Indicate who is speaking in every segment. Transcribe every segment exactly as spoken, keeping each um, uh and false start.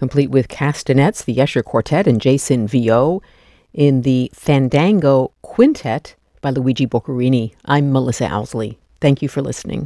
Speaker 1: complete with castanets, the Escher Quartet and Jason Vio in the Fandango Quintet by Luigi Boccherini. I'm Melissa Owsley. Thank you for listening.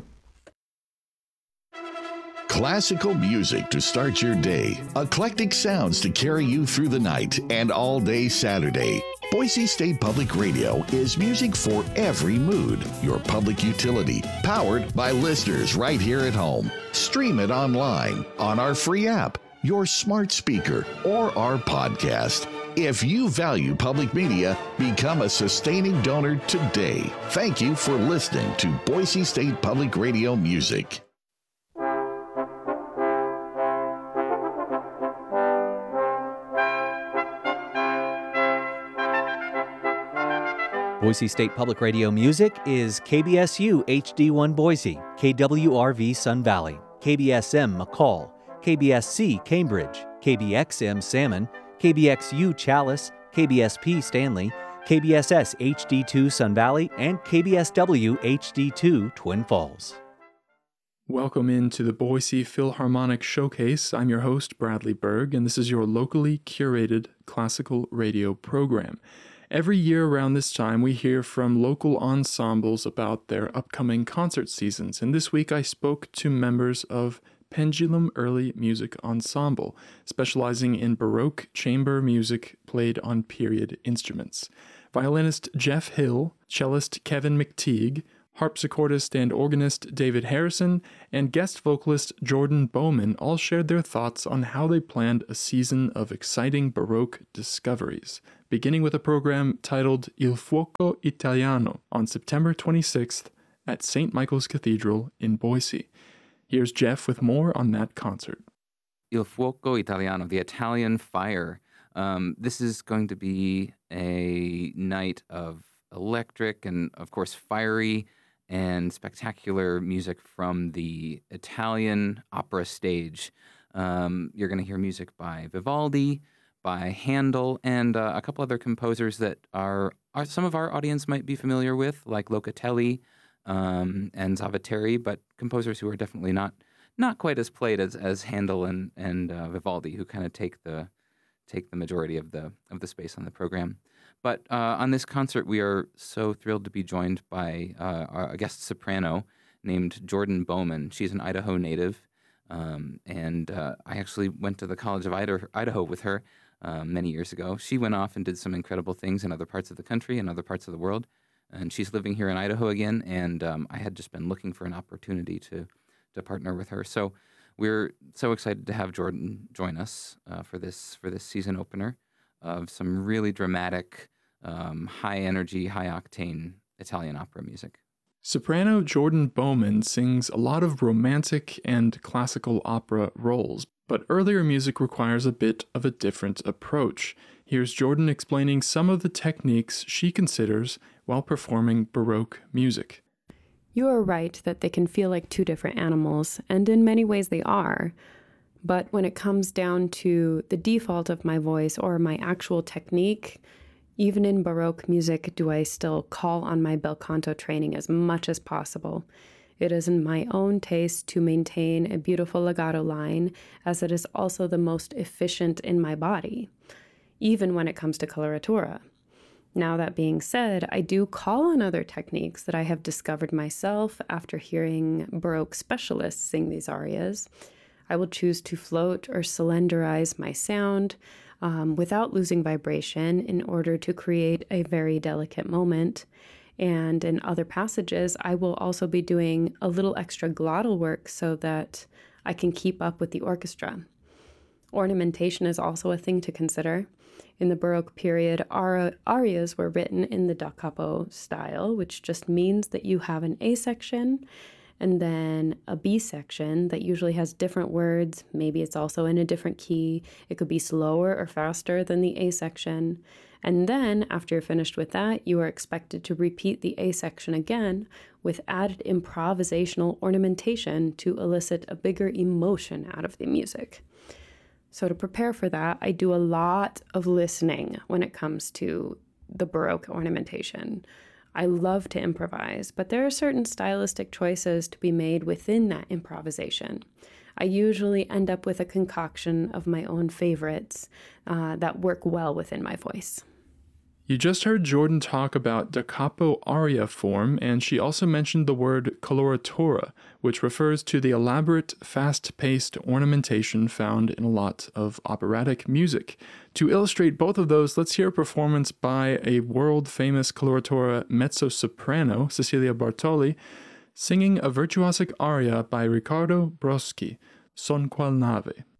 Speaker 2: Classical music to start your day, eclectic sounds to carry you through the night and all day Saturday. Boise State Public Radio is music for every mood. Your public utility, powered by listeners right here at home. Stream it online, on our free app, your smart speaker, or our podcast. If you value public media, become a sustaining donor today. Thank you for listening to Boise State Public Radio Music.
Speaker 3: Boise State Public Radio Music is K B S U H D one Boise, K W R V Sun Valley, K B S M McCall, K B S C Cambridge, K B X M Salmon, K B X U Challis, K B S P Stanley, K B S S H D two Sun Valley, and K B S W H D two Twin Falls.
Speaker 4: Welcome into the Boise Philharmonic Showcase. I'm your host, Bradley Berg, and this is your locally curated classical radio program. Every year around this time, we hear from local ensembles about their upcoming concert seasons, and this week I spoke to members of Pendulum Early Music Ensemble, specializing in Baroque chamber music played on period instruments. Violinist Jeff Hill, cellist Kevin McTeague, harpsichordist and organist David Harrison, and guest vocalist Jordan Bowman all shared their thoughts on how they planned a season of exciting Baroque discoveries, beginning with a program titled Il Fuoco Italiano on September twenty-sixth at Saint Michael's Cathedral in Boise. Here's Jeff with more on that concert.
Speaker 5: Il Fuoco Italiano, the Italian Fire. Um, this is going to be a night of electric and, of course, fiery and spectacular music from the Italian opera stage. Um, you're going to hear music by Vivaldi, by Handel, and uh, a couple other composers that are, are some of our audience might be familiar with, like Locatelli um, and Zavateri, but composers who are definitely not not quite as played as, as Handel and and uh, Vivaldi, who kind of take the take the majority of the of the space on the program. But uh, on this concert, we are so thrilled to be joined by uh, our, a guest soprano named Jordan Bowman. She's an Idaho native, um, and uh, I actually went to the College of Idaho, Idaho with her um, many years ago. She went off and did some incredible things in other parts of the country and other parts of the world, and she's living here in Idaho again, and um, I had just been looking for an opportunity to, to partner with her. So we're so excited to have Jordan join us uh, for this for this season opener of some really dramatic, um, high-energy, high-octane Italian opera music.
Speaker 4: Soprano Jordan Bowman sings a lot of romantic and classical opera roles, but earlier music requires a bit of a different approach. Here's Jordan explaining some of the techniques she considers while performing Baroque music.
Speaker 6: You are right that they can feel like two different animals, and in many ways they are. But when it comes down to the default of my voice or my actual technique, even in Baroque music, do I still call on my bel canto training as much as possible. It is in my own taste to maintain a beautiful legato line, as it is also the most efficient in my body, even when it comes to coloratura. Now, that being said, I do call on other techniques that I have discovered myself after hearing Baroque specialists sing these arias. I will choose to float or cylinderize my sound um, without losing vibration in order to create a very delicate moment. And in other passages, I will also be doing a little extra glottal work so that I can keep up with the orchestra. Ornamentation is also a thing to consider. In the Baroque period, arias were written in the da capo style, which just means that you have an A section and then a B section that usually has different words. Maybe it's also in a different key. It could be slower or faster than the A section. And then, after you're finished with that, you are expected to repeat the A section again with added improvisational ornamentation to elicit a bigger emotion out of the music. So to prepare for that, I do a lot of listening when it comes to the Baroque ornamentation. I love to improvise, but there are certain stylistic choices to be made within that improvisation. I usually end up with a concoction of my own favorites uh, that work well within my voice.
Speaker 4: You just heard Jordan talk about da capo aria form, and she also mentioned the word coloratura, which refers to the elaborate, fast-paced ornamentation found in a lot of operatic music. To illustrate both of those, let's hear a performance by a world-famous coloratura mezzo-soprano, Cecilia Bartoli, singing a virtuosic aria by Riccardo Broschi, Son qual nave.